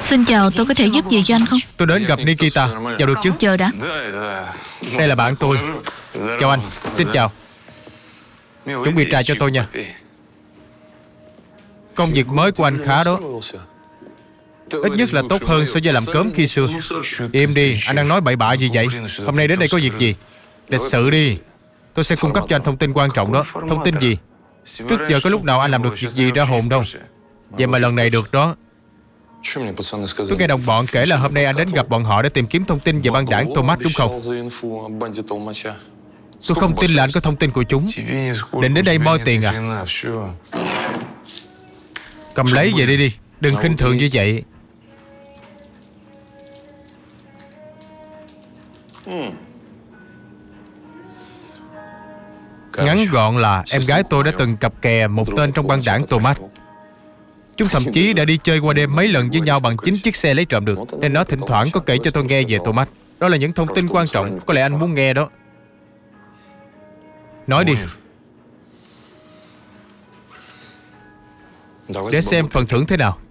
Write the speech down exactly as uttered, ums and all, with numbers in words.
Xin chào, tôi có thể giúp gì cho anh không? Tôi đến gặp Nikita. Chào được chứ? Chờ đã. Đây là bạn tôi. Chào anh, xin chào. Chuẩn bị trà cho tôi nha. Công việc mới của anh khá đó. Ít nhất là tốt hơn so với làm cớm khi xưa. Im đi, anh đang nói bậy bạ gì vậy? Hôm nay đến đây có việc gì? Lịch sự đi. Tôi sẽ cung cấp cho anh thông tin quan trọng đó. Thông tin gì? Trước giờ có lúc nào anh làm được việc gì ra hồn đâu. Vậy mà lần này được đó. Tôi nghe đồng bọn kể là hôm nay anh đến gặp bọn họ để tìm kiếm thông tin về băng đảng Thomas đúng không? Tôi không tin là anh có thông tin của chúng. Định đến đây moi tiền à? Cầm lấy về đi đi. Đừng khinh thường như vậy. Ngắn gọn là em gái tôi đã từng cặp kè một tên trong băng đảng Thomas. Chúng thậm chí đã đi chơi qua đêm mấy lần với nhau bằng chính chiếc xe lấy trộm được. Nên nó thỉnh thoảng có kể cho tôi nghe về Thomas. Đó là những thông tin quan trọng. Có lẽ anh muốn nghe đó. Nói đi. Để xem phần thưởng thế nào.